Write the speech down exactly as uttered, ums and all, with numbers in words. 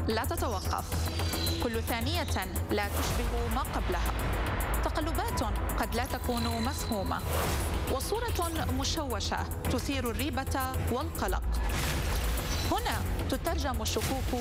لا تتوقف، كل ثانية لا تشبه ما قبلها، تقلبات قد لا تكون مفهومة، وصورة مشوشة تثير الريبة والقلق. هنا تترجم الشكوك